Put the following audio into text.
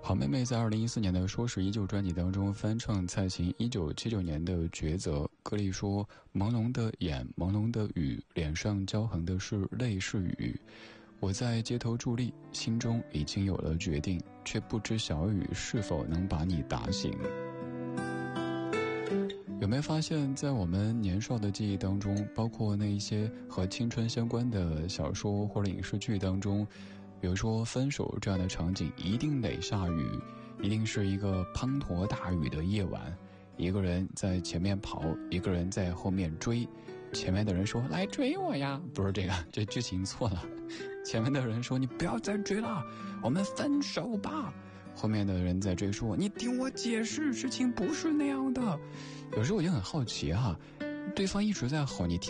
好妹妹在2014年的《说是依旧》专辑当中翻唱蔡琴1979年的《抉择》，歌里说：朦胧的眼，朦胧的雨，脸上交横的是泪是雨。我在街头伫立，心中已经有了决定，却不知小雨是否能把你打醒。有没有发现，在我们年少的记忆当中，包括那一些和青春相关的小说或者影视剧当中，比如说分手这样的场景，一定得下雨，一定是一个滂沱大雨的夜晚，一个人在前面跑，一个人在后面追，前面的人说来追我呀，不是这个，这剧情错了。前面的人说你不要再追了，我们分手吧。后面的人在追说你听我解释，事情不是那样的。有时候我就很好奇对方一直在吼你听